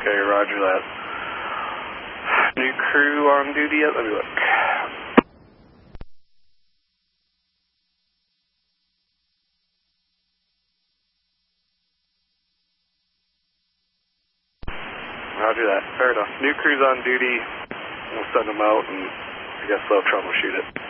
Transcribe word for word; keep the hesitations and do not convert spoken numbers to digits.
Okay, roger that. New crew on duty yet? Let me look. Roger that. Fair enough. New crew's on duty. We'll send them out and I guess they'll troubleshoot it.